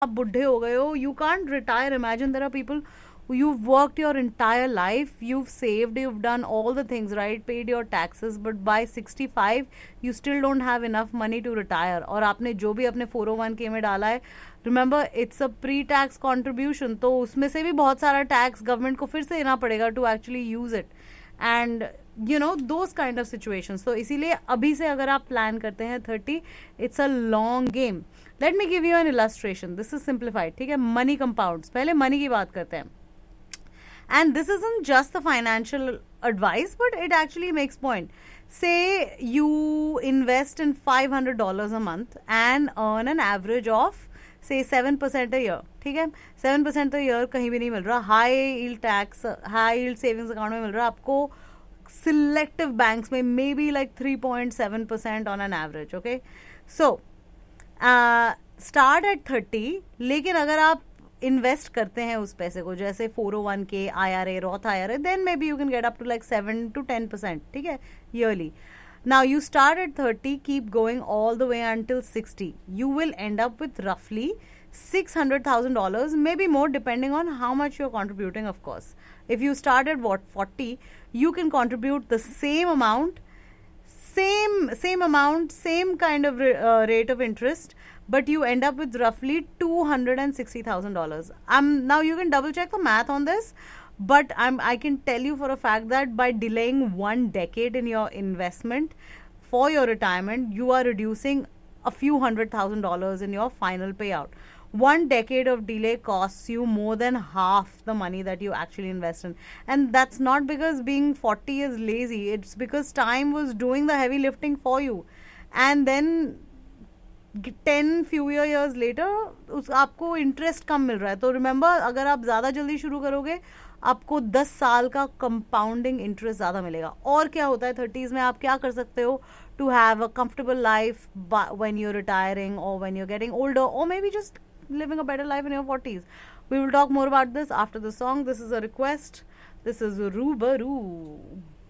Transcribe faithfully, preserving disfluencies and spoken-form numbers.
आप बुढ़े हो गए हो, you can't retire. Imagine there are people who you've worked your entire life, you've saved, you've done all the things, right, paid your taxes, but by sixty-five you still don't have enough money to retire. और आपने जो भी अपने four ओ one के में डाला है, remember it's a pre tax contribution, तो उसमें से भी बहुत सारा टैक्स गवर्नमेंट को फिर से देना पड़ेगा to actually use it, and you know those kind of situations. तो इसीलिए अभी से अगर आप प्लान करते हैं thirty, it's a long game. Let me give you N illustration. This is simplified, ठीक है. मनी कंपाउंड्स, पहले मनी की बात करते हैं. And this isn't just the financial advice, but it actually makes point. Say you invest in five hundred dollars a month and earn an average of say seven percent a year. ठीक है, seven percent a year कहीं भी नहीं मिल रहा. High yield tax, high yield savings account में मिल रहा है आपको selective banks में, maybe like three point seven percent on an average. Okay, so uh, start at thirty. लेकिन अगर आप इन्वेस्ट करते हैं उस पैसे को, जैसे फोर ओ वन के, I R A, रॉथ I R A, then may be you can get up to like seven to ten percent, ठीक है, yearly. Now you start at thirty, keep going all the way until sixty, you will and up with रफली six hundred thousand dollars, maybe more depending on how much you're contributing, of course. If you start at what, forty, you can contribute the same amount, same same amount, same kind of uh, rate of interest, but you end up with roughly two hundred sixty thousand dollars. Um, now you can double check the math on this, but I'm, I can tell you for a fact that by delaying one decade in your investment for your retirement, you are reducing a few hundred thousand dollars in your final payout. One decade of delay costs you more than half the money that you actually invest in. And that's not because being forty is lazy. It's because time was doing the heavy lifting for you. And then ten few years later उस आपको interest कम मिल रहा है. तो remember, अगर आप ज़्यादा जल्दी शुरू करोगे आपको दस साल का कंपाउंडिंग इंटरेस्ट ज़्यादा मिलेगा. और क्या होता है थर्टीज़ में, आप क्या कर सकते हो to have a comfortable life when you are retiring, और when you are getting older, और may be just living a better life in your forties. We will talk more about this after the song. This is a request. This is Rubaroo.